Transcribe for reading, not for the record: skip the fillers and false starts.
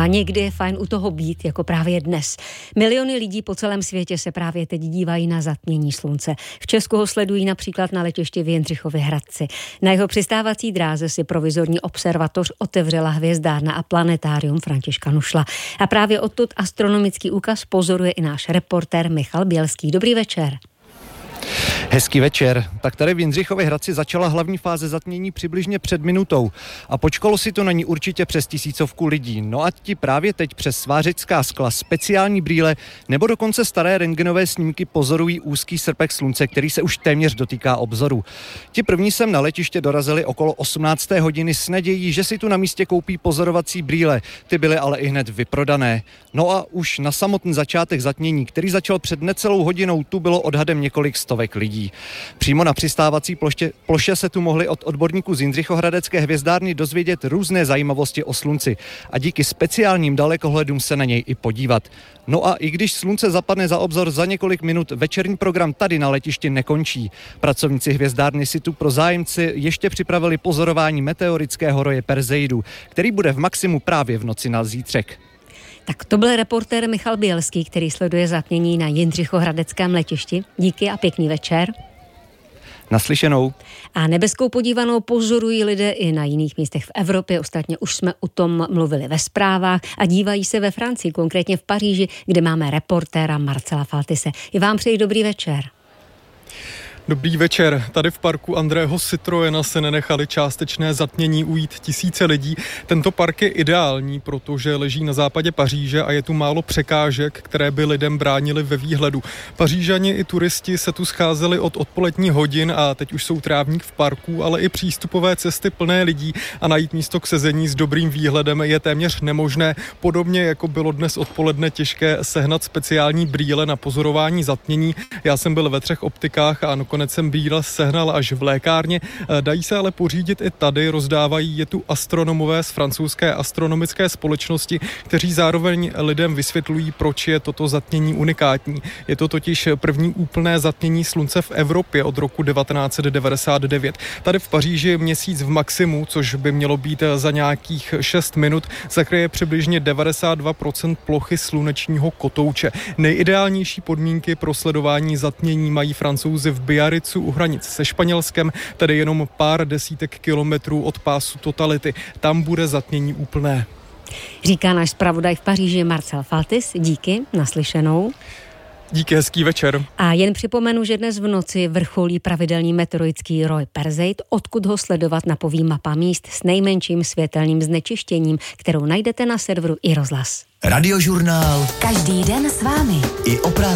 někdy je fajn u toho být, jako právě dnes. Miliony lidí po celém světě se právě teď dívají na zatmění slunce. V Česku ho sledují například na letišti v Jindřichově Hradci. Na jeho přistávací dráze si provizorní observatoř otevřela hvězdárna a planetárium Františka Nušla. A právě odtud astronomický úkaz pozoruje i náš reportér Michal Bělský. Dobrý večer. Hezký večer. Tak tady v Jindřichově Hradci začala hlavní fáze zatmění přibližně před minutou a počkalo si to na ní určitě přes 1000 lidí. No a ti právě teď přes svářecká skla, speciální brýle nebo dokonce staré rentgenové snímky pozorují úzký srpek slunce, který se už téměř dotýká obzoru. Ti první sem na letiště dorazili okolo 18. hodiny s nadějí, že si tu na místě koupí pozorovací brýle. Ty byly ale i hned vyprodané. No a už na samotný začátek zatmění, který začal před necelou hodinou, tu bylo odhadem několik stovek lidí. Přímo na přistávací ploše se tu mohli od odborníků z Jindřichohradecké hvězdárny dozvědět různé zajímavosti o slunci a díky speciálním dalekohledům se na něj i podívat. No a i když slunce zapadne za obzor za několik minut, večerní program tady na letišti nekončí. Pracovníci hvězdárny si tu pro zájemci ještě připravili pozorování meteorického roje Perseidu, který bude v maximu právě v noci na zítřek. Tak to byl reportér Michal Bělský, který sleduje zatmění na Jindřichohradeckém letišti. Díky a pěkný večer. Naslyšenou. A nebeskou podívanou pozorují lidé i na jiných místech v Evropě. Ostatně už jsme o tom mluvili ve zprávách a dívají se ve Francii, konkrétně v Paříži, kde máme reportéra Marcela Faltise. I vám přeji dobrý večer. Dobrý večer. Tady v parku Andrého Citroena se nenechali částečné zatmění ujít tisíce lidí. Tento park je ideální, protože leží na západě Paříže a je tu málo překážek, které by lidem bránily ve výhledu. Pařížani i turisti se tu scházeli od odpoledních hodin a teď už jsou trávník v parku, ale i přístupové cesty plné lidí a najít místo k sezení s dobrým výhledem je téměř nemožné. Podobně jako bylo dnes odpoledne těžké sehnat speciální brýle na pozorování zatmění. Já jsem byl ve 3 optikách a nakonec jsem brýle sehnal až v lékárně. Dají se ale pořídit i tady, rozdávají je tu astronomové z francouzské astronomické společnosti, kteří zároveň lidem vysvětlují, proč je toto zatmění unikátní. Je to totiž první úplné zatmění slunce v Evropě od roku 1999. Tady v Paříži měsíc v maximu, což by mělo být za nějakých 6 minut, zakryje přibližně 92% plochy slunečního kotouče. Nejideálnější podmínky pro sledování zatmění mají Francouzi v Biarritzu u hranic se Španělskem, tedy jenom pár desítek kilometrů od pásu totality. Tam bude zatmění úplné. Říká náš zpravodaj v Paříži Marcel Faltis. Díky, naslyšenou. Díky, hezký večer. A jen připomenu, že dnes v noci vrcholí pravidelný meteorický roj Perseid, odkud ho sledovat napoví mapa míst s nejmenším světelným znečištěním, kterou najdete na serveru iRozhlas. Radiožurnál. Každý den s vámi. I o prázdninách.